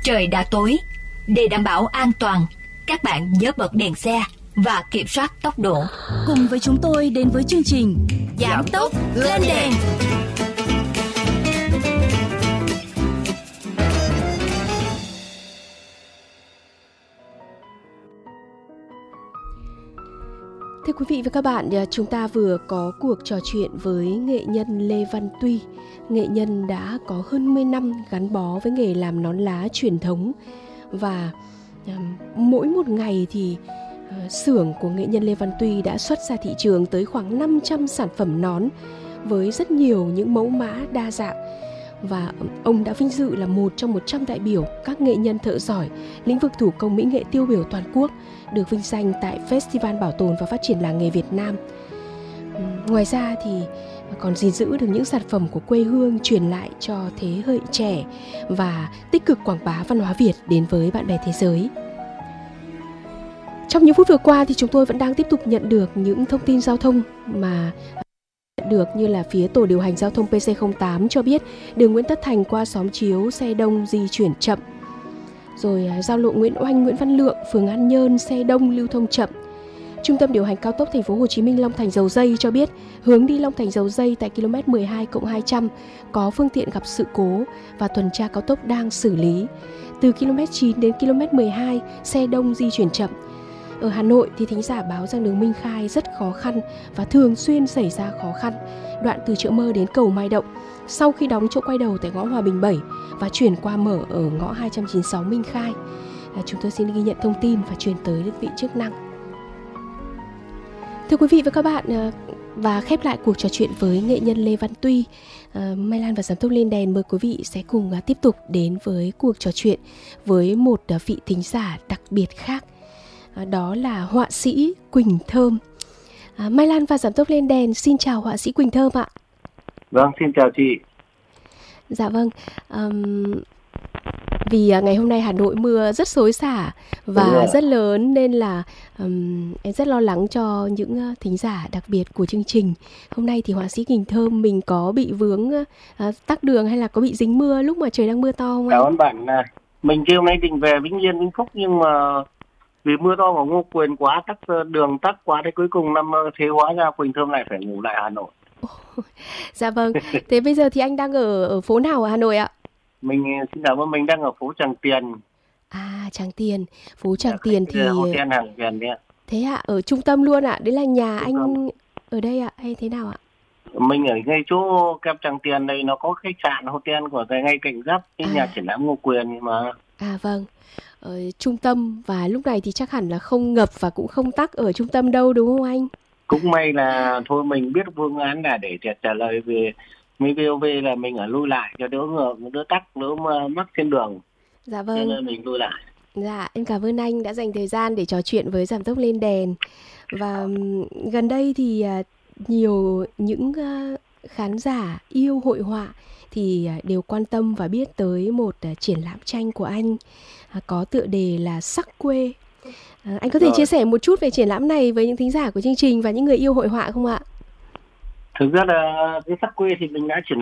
Trời đã tối. Để đảm bảo an toàn, các bạn nhớ bật đèn xe và kiểm soát tốc độ. Cùng với chúng tôi đến với chương trình Giảm tốc lên đèn. Thưa quý vị và các bạn, chúng ta vừa có cuộc trò chuyện với nghệ nhân Lê Văn Tuy. Nghệ nhân đã có hơn 10 năm gắn bó với nghề làm nón lá truyền thống. Và mỗi một ngày thì xưởng của nghệ nhân Lê Văn Tuy đã xuất ra thị trường tới khoảng 500 sản phẩm nón với rất nhiều những mẫu mã đa dạng. Và ông đã vinh dự là một trong 100 đại biểu các nghệ nhân thợ giỏi lĩnh vực thủ công mỹ nghệ tiêu biểu toàn quốc được vinh danh tại Festival Bảo tồn và Phát triển làng nghề Việt Nam. Ngoài ra thì còn gìn giữ được những sản phẩm của quê hương truyền lại cho thế hệ trẻ và tích cực quảng bá văn hóa Việt đến với bạn bè thế giới. Trong những phút vừa qua thì chúng tôi vẫn đang tiếp tục nhận được những thông tin giao thông mà được, như là phía tổ điều hành giao thông PC08 cho biết đường Nguyễn Tất Thành qua xóm Chiếu xe đông di chuyển chậm. Rồi giao lộ Nguyễn Oanh, Nguyễn Văn Lượng, phường An Nhơn xe đông lưu thông chậm. Trung tâm điều hành cao tốc Thành phố Hồ Chí Minh Long Thành Dầu Giây cho biết hướng đi Long Thành Dầu Giây tại km 12+200 có phương tiện gặp sự cố và tuần tra cao tốc đang xử lý. Từ km 9 đến km 12 xe đông di chuyển chậm. Ở Hà Nội thì thính giả báo rằng đường Minh Khai rất khó khăn và thường xuyên xảy ra khó khăn. Đoạn từ chợ Mơ đến cầu Mai Động sau khi đóng chỗ quay đầu tại ngõ Hòa Bình 7 và chuyển qua mở ở ngõ 296 Minh Khai. Chúng tôi xin ghi nhận thông tin và truyền tới đơn vị chức năng. Thưa quý vị và các bạn, và khép lại cuộc trò chuyện với nghệ nhân Lê Văn Tuy, Mai Lan và Giảm tốc lên đèn mời quý vị sẽ cùng tiếp tục đến với cuộc trò chuyện với một vị thính giả đặc biệt khác. Đó là họa sĩ Quỳnh Thơm. Mai Lan và Giảm tốc lên đèn xin chào họa sĩ Quỳnh Thơm ạ. Vâng, xin chào chị. Dạ vâng. Vì ngày hôm nay Hà Nội mưa rất xối xả và rất lớn nên là em rất lo lắng cho những thính giả đặc biệt của chương trình. Hôm nay thì họa sĩ Quỳnh Thơm mình có bị vướng tắc đường hay là có bị dính mưa lúc mà trời đang mưa to không anh? Cảm ơn bạn. Mình kêu nay định về Vĩnh Yên, Vĩnh Phúc nhưng mà vì mưa to và Ngô Quyền quá, đường tắc quá, thế cuối cùng thế hóa ra Quỳnh Thơm lại phải ngủ lại Hà Nội. Dạ vâng. Thế bây giờ thì anh đang ở phố nào ở Hà Nội ạ? Mình xin cảm ơn, mình đang ở phố Tràng Tiền. À, Tràng Tiền. Phố Tràng Tiền thì hotel Hàng Tiền đấy ạ. Thế ạ, ở trung tâm luôn ạ? Đấy là nhà anh ở đây ạ hay thế nào ạ? Mình ở ngay chỗ kẹp Tràng Tiền đây, nó có khách sạn hotel của ngay cạnh giáp cái nhà triển lãm Ngô Quyền mà. À vâng. Ở trung tâm và lúc này thì chắc hẳn là không ngập và cũng không tắc ở trung tâm đâu đúng không anh? Cũng may là thôi mình biết phương án là để trả lời về mấy VOV là mình ở lui lại cho đỡ ngược, đỡ tắc, đỡ mắc trên đường. Dạ vâng. Cho nên mình lui lại. Dạ, em cảm ơn anh đã dành thời gian để trò chuyện với Giảm tốc lên đèn. Và gần đây thì nhiều những khán giả yêu hội họa thì đều quan tâm và biết tới một triển lãm tranh của anh có tựa đề là Sắc Quê. Anh có thể chia sẻ một chút về triển lãm này với những thính giả của chương trình và những người yêu hội họa không ạ? Thực ra là cái Sắc Quê thì mình đã triển